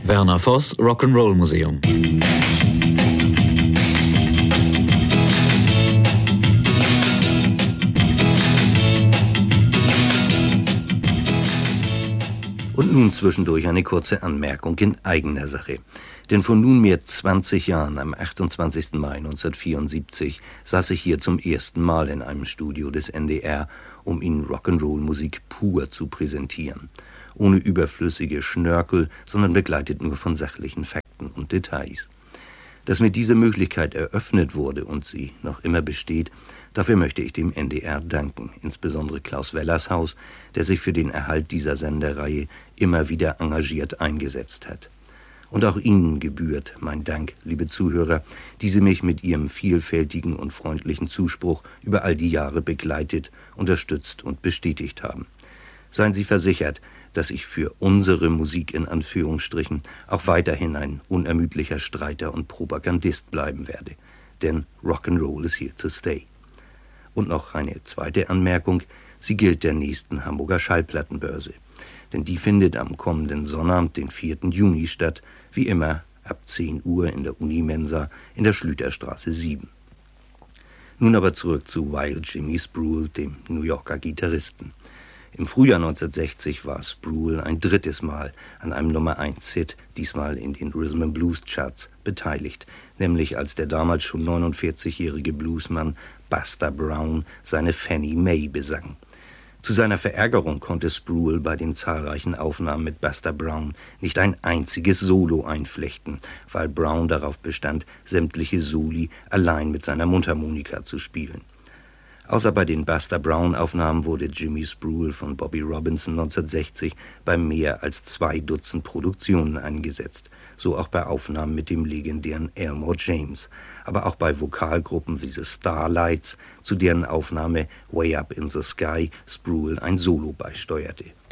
Werner Voss, Rock'n'Roll Museum. Und nun zwischendurch eine kurze Anmerkung in eigener Sache. Denn vor nunmehr 20 Jahren, am 28. Mai 1974, saß ich hier zum ersten Mal in einem Studio des NDR, um Ihnen Rock'n'Roll-Musik pur zu präsentieren. Ohne überflüssige Schnörkel, sondern begleitet nur von sachlichen Fakten und Details. Dass mir diese Möglichkeit eröffnet wurde und sie noch immer besteht, dafür möchte ich dem NDR danken, insbesondere Klaus Wellershaus, der sich für den Erhalt dieser Sendereihe immer wieder engagiert eingesetzt hat. Und auch Ihnen gebührt mein Dank, liebe Zuhörer, die Sie mich mit Ihrem vielfältigen und freundlichen Zuspruch über all die Jahre begleitet, unterstützt und bestätigt haben. Seien Sie versichert, dass ich für unsere Musik in Anführungsstrichen auch weiterhin ein unermüdlicher Streiter und Propagandist bleiben werde. Denn Rock'n'Roll is here to stay. Und noch eine zweite Anmerkung, sie gilt der nächsten Hamburger Schallplattenbörse. Denn die findet am kommenden Sonnabend, den 4. Juni statt, wie immer ab 10 Uhr in der Unimensa in der Schlüterstraße 7. Nun aber zurück zu Wild Jimmy Spruill, dem New Yorker Gitarristen. Im Frühjahr 1960 war Spruill ein drittes Mal an einem Nummer-1-Hit, diesmal in den Rhythm and Blues Charts, beteiligt, nämlich als der damals schon 49-jährige Bluesmann Buster Brown seine Fannie Mae besang. Zu seiner Verärgerung konnte Spruill bei den zahlreichen Aufnahmen mit Buster Brown nicht ein einziges Solo einflechten, weil Brown darauf bestand, sämtliche Soli allein mit seiner Mundharmonika zu spielen. Außer bei den Buster Brown-Aufnahmen wurde Jimmy Spruill von Bobby Robinson 1960 bei mehr als 2 Dutzend Produktionen eingesetzt, so auch bei Aufnahmen mit dem legendären Elmore James, aber auch bei Vokalgruppen wie The Starlights, zu deren Aufnahme Way Up in the Sky Spruill ein Solo beisteuerte.